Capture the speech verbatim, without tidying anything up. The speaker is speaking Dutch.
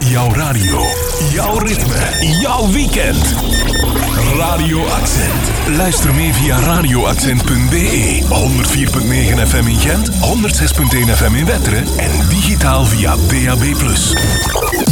Jouw radio, jouw ritme, jouw weekend. Radio Accent. Luister mee via radio accent punt b e, honderd vier komma negen F M in Gent, honderd zes komma één F M in Wetteren en digitaal via D A B plus.